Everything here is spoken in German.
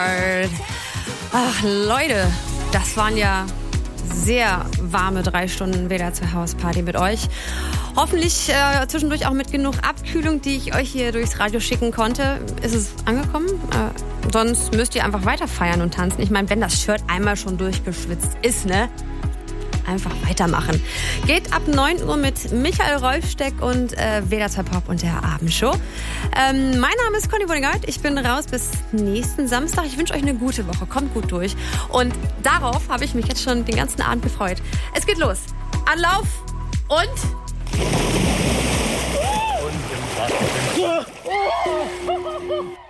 Boulevard. Ach, Leute, das waren ja sehr warme 3 Stunden WDR 2 Hausparty mit euch. Hoffentlich zwischendurch auch mit genug Abkühlung, die ich euch hier durchs Radio schicken konnte. Ist es angekommen? Sonst müsst ihr einfach weiter feiern und tanzen. Ich meine, wenn das Shirt einmal schon durchgeschwitzt ist, ne? Einfach weitermachen. Geht ab 9 Uhr mit Michael Rolfsteck und WDR 2 Pop und der Abendshow. Mein Name ist Conny Bonigard. Ich bin raus bis nächsten Samstag. Ich wünsche euch eine gute Woche. Kommt gut durch. Und darauf habe ich mich jetzt schon den ganzen Abend gefreut. Es geht los. Anlauf und im Wasser.